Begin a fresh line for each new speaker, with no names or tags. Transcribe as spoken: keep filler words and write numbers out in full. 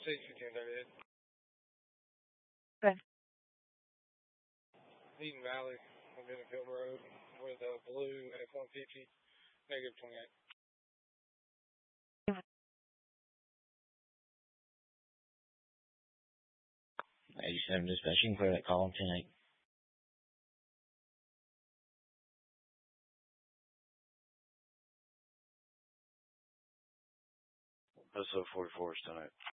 sixty-two thirty-eight.
Good.
Eden Valley on Benfield Road with a blue F one fifty, negative twenty-eight.
eighty-seven dispatching for that call tonight.
S O forty-four is tonight.